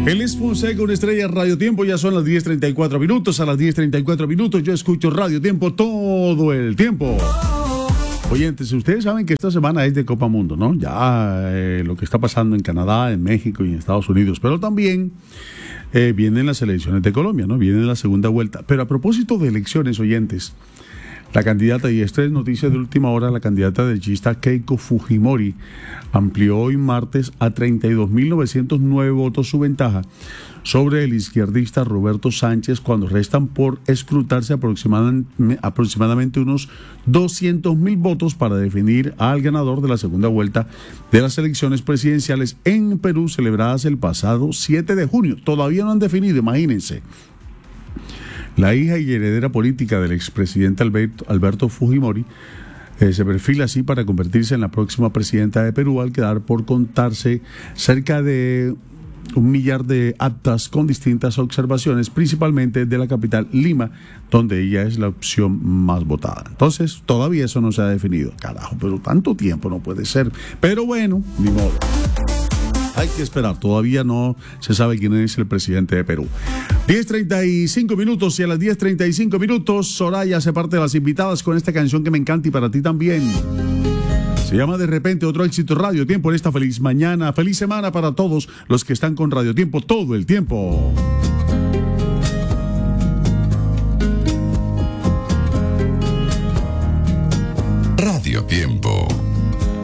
Él es Fonseca, una estrella Radio Tiempo. Ya son las 10:34 minutos. A las 10:34 minutos yo escucho Radio Tiempo todo el tiempo. Oyentes, ustedes saben que esta semana es de Copa Mundo, ¿no? Ya lo que está pasando en Canadá, en México y en Estados Unidos. Pero también vienen las elecciones de Colombia, ¿no? Viene la segunda vuelta. Pero a propósito de elecciones, oyentes, la candidata, y esta es noticia de última hora, la candidata derechista Keiko Fujimori amplió hoy martes a 32.909 votos su ventaja sobre el izquierdista Roberto Sánchez, cuando restan por escrutarse aproximadamente unos 200.000 votos para definir al ganador de la segunda vuelta de las elecciones presidenciales en Perú, celebradas el pasado 7 de junio. Todavía no han definido, imagínense. La hija y heredera política del expresidente Alberto Fujimori se perfila así para convertirse en la próxima presidenta de Perú, al quedar por contarse cerca de 1 millar de actas con distintas observaciones, principalmente de la capital Lima, donde ella es la opción más votada. Entonces, todavía eso no se ha definido. Carajo, pero tanto tiempo no puede ser. Pero bueno, ni modo. Hay que esperar, todavía no se sabe quién es el presidente de Perú. 10:35 minutos, y a las 10:35 minutos Soraya hace parte de las invitadas con esta canción que me encanta y para ti también. Se llama De Repente, otro éxito Radio Tiempo en esta feliz mañana, feliz semana para todos los que están con Radio Tiempo todo el tiempo. Radio Tiempo.